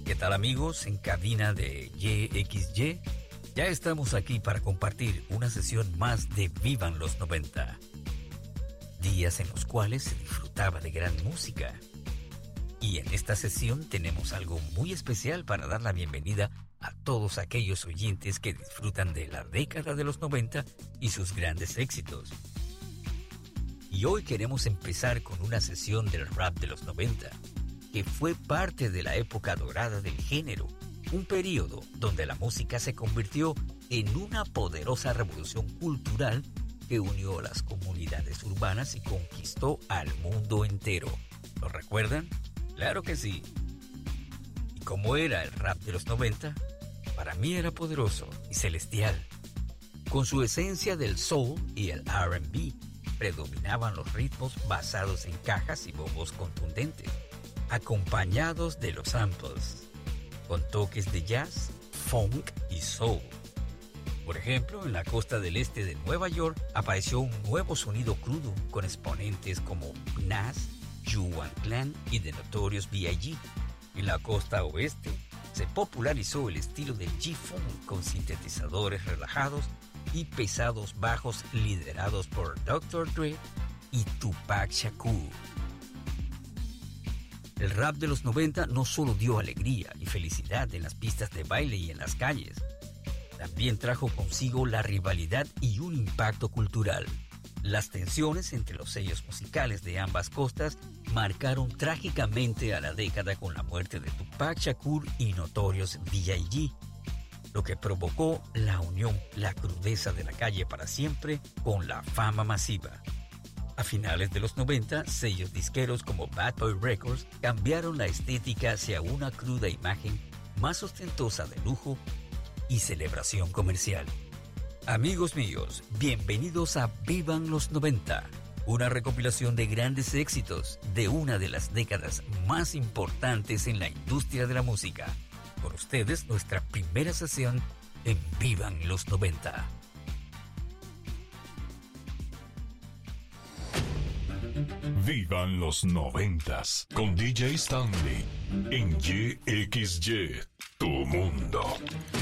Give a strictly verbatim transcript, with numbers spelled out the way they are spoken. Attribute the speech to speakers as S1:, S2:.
S1: ¿Qué tal amigos? En cabina de Y X Y, ya estamos aquí para compartir una sesión más de Vivan los noventa. Días en los cuales se disfrutaba de gran música. Y en esta sesión tenemos algo muy especial para dar la bienvenida a todos aquellos oyentes que disfrutan de la década de los noventa y sus grandes éxitos. Y hoy queremos empezar con una sesión del rap de los noventa, que fue parte de la época dorada del género, un periodo donde la música se convirtió en una poderosa revolución cultural que unió a las comunidades urbanas y conquistó al mundo entero. ¿Lo recuerdan? Claro que sí. ¿Y cómo era el rap de los noventa? Para mí era poderoso y celestial. Con su esencia del soul y el R and B, predominaban los ritmos basados en cajas y bombos contundentes, acompañados de los samples, con toques de jazz, funk y soul. Por ejemplo, en la costa del este de Nueva York apareció un nuevo sonido crudo con exponentes como Nas, Wu-Tang Clan y The Notorious B I G En la costa oeste se popularizó el estilo del G-Funk con sintetizadores relajados y pesados bajos liderados por doctor Dre y Tupac Shakur. El rap de los noventa no solo dio alegría y felicidad en las pistas de baile y en las calles, también trajo consigo la rivalidad y un impacto cultural. Las tensiones entre los sellos musicales de ambas costas marcaron trágicamente a la década con la muerte de Tupac Shakur y Notorious B I G, lo que provocó la unión, la crudeza de la calle para siempre con la fama masiva. A finales de los noventa, sellos disqueros como Bad Boy Records cambiaron la estética hacia una cruda imagen más ostentosa de lujo y celebración comercial. Amigos míos, bienvenidos a Vivan los noventa, una recopilación de grandes éxitos de una de las décadas más importantes en la industria de la música. Con ustedes, nuestra primera sesión en Vivan los noventa.
S2: Vivan los noventas con D J Stanley en Y X Y, tu mundo.